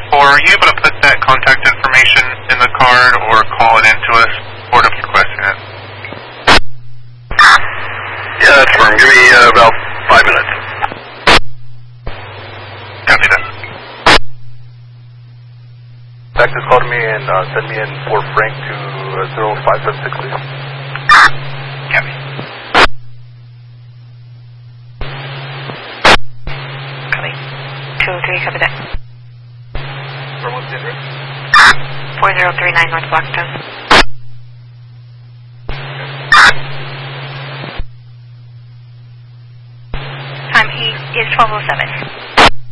Are you able to put that contact information in the card or call it into us? Port of requesting it. Yeah, that's firm. Give me about 5 minutes. Copy that. Texas called me and send me in for Frank to 0576, please. Copy. Copy. 203, copy that. For what's the address? 4039 North Blackstone. Time is 12:07.